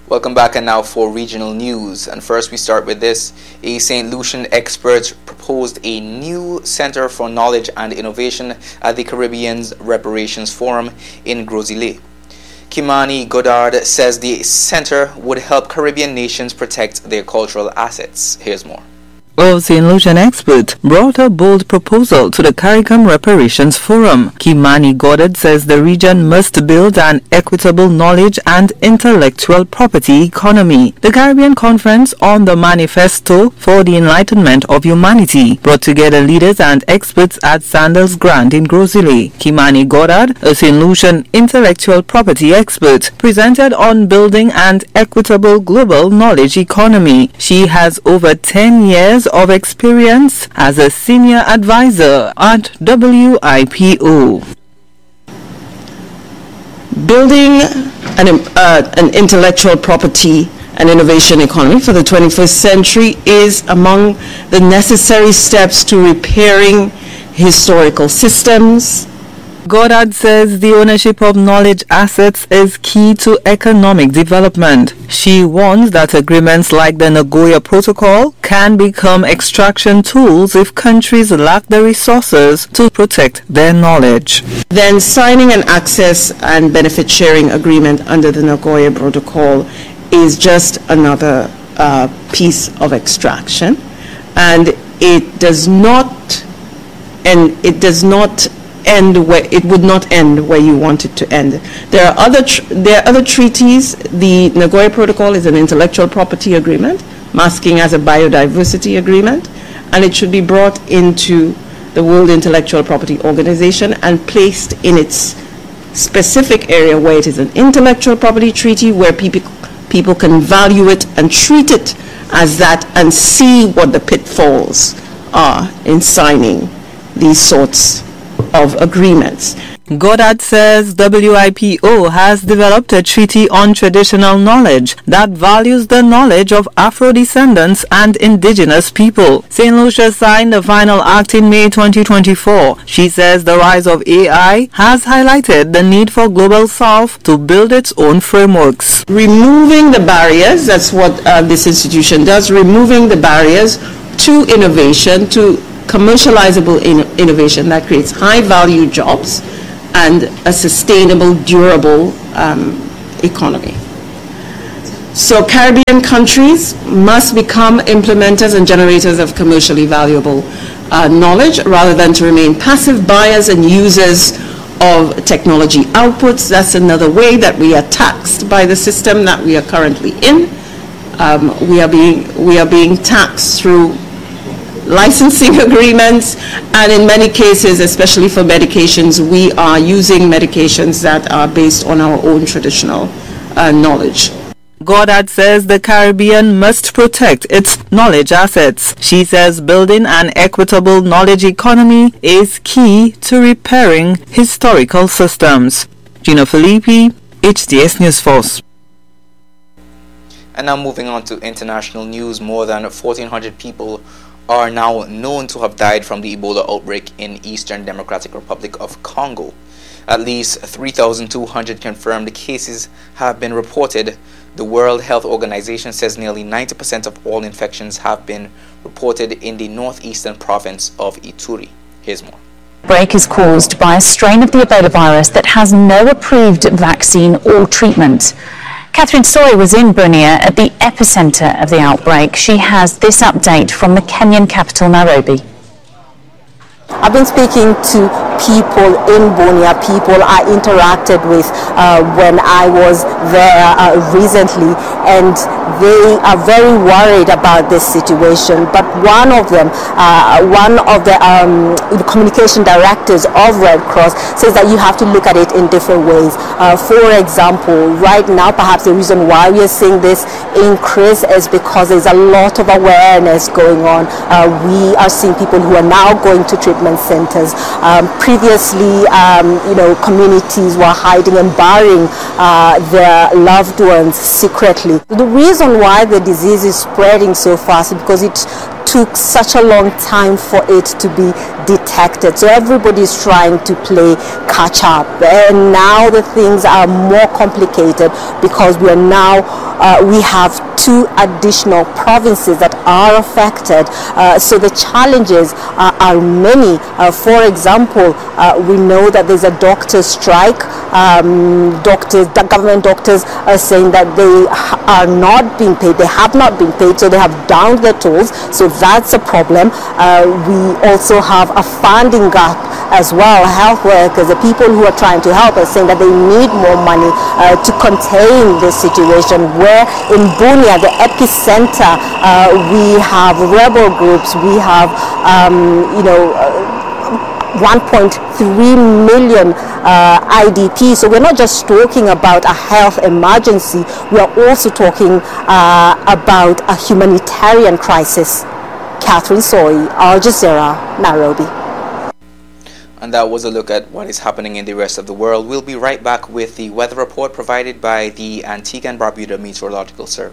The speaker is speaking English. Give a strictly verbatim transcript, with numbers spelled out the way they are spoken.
Welcome back, and now for regional news. And first we start with this. A Saint Lucian expert proposed a new Center for Knowledge and Innovation at the Caribbean's Reparations Forum in Gros Islet. Kimani Goddard says the center would help Caribbean nations protect their cultural assets. Here's more. A Saint Lucian expert brought a bold proposal to the CARICOM Reparations Forum. Kimani Goddard says the region must build an equitable knowledge and intellectual property economy. The Caribbean Conference on the Manifesto for the Enlightenment of Humanity brought together leaders and experts at Sandals Grand in Gros Islet. Kimani Goddard, a Saint Lucian intellectual property expert, presented on building an equitable global knowledge economy. She has over ten years of experience as a senior advisor at W I P O. Building an, uh, an intellectual property and innovation economy for the twenty-first century is among the necessary steps to repairing historical systems. Goddard says the ownership of knowledge assets is key to economic development. She warns that agreements like the Nagoya Protocol can become extraction tools if countries lack the resources to protect their knowledge. Then signing an access and benefit sharing agreement under the Nagoya Protocol is just another uh, piece of extraction, and it does not, and it does not end where it would not end where you want it to end. There are other tr- there are other treaties. The Nagoya Protocol is an intellectual property agreement, masking as a biodiversity agreement, and it should be brought into the World Intellectual Property Organization and placed in its specific area where it is an intellectual property treaty, where people people can value it and treat it as that and see what the pitfalls are in signing these sorts of agreements. Goddard says W I P O has developed a treaty on traditional knowledge that values the knowledge of Afro-descendants and indigenous people. Saint Lucia signed the final act in May twenty twenty-four. She says the rise of A I has highlighted the need for Global South to build its own frameworks. Removing the barriers, that's what uh, this institution does, removing the barriers to innovation, to commercializable in- innovation that creates high-value jobs and a sustainable, durable um, economy. So Caribbean countries must become implementers and generators of commercially valuable uh, knowledge rather than to remain passive buyers and users of technology outputs. That's another way that we are taxed by the system that we are currently in. Um, we are being we are being taxed through licensing agreements, and in many cases, especially for medications, we are using medications that are based on our own traditional uh, knowledge. Goddard says the Caribbean must protect its knowledge assets. She says building an equitable knowledge economy is key to repairing historical systems. Gino Filippi, H D S News Force. And now moving on to international news, more than fourteen hundred people are now known to have died from the Ebola outbreak in Eastern Democratic Republic of Congo. At least three thousand two hundred confirmed cases have been reported. The World Health Organization says nearly ninety percent of all infections have been reported in the northeastern province of Ituri. Here's more. The outbreak is caused by a strain of the Ebola virus that has no approved vaccine or treatment. Catherine Soy was in Bunia at the epicenter of the outbreak. She has this update from the Kenyan capital, Nairobi. I've been speaking to people in Bunia, people I interacted with uh, when I was there uh, recently, and they are very worried about this situation. But one of them, uh, one of the um, communication directors of Red Cross says that you have to look at it in different ways. Uh, for example, right now, perhaps the reason why we are seeing this increase is because there's a lot of awareness going on. Uh, we are seeing people who are now going to treatment centers. Um, previously, um, you know, communities were hiding and burying uh, their loved ones secretly. The reason why the disease is spreading so fast is because it took such a long time for it to be detected. So everybody's trying to play catch up. And now the things are more complicated because we are now, uh, we have two additional provinces that are affected. Uh, so the challenges uh, are many. Uh, for example, uh, we know that there's a doctor's strike. Um, doctors, the government doctors are saying that they are not being paid. They have not been paid, so they have downed their tools. So that's a problem. Uh, we also have a funding gap as well. Health workers, the people who are trying to help, are saying that they need more money uh, to contain this situation. Where in Bunia, the epicenter, uh, we have rebel groups, we have, um, you know, uh, one point three million uh, I D Ps. So we're not just talking about a health emergency, we are also talking uh, about a humanitarian crisis. Catherine Soy, Al Jazeera, Nairobi. And that was a look at what is happening in the rest of the world. We'll be right back with the weather report provided by the Antigua and Barbuda Meteorological Service.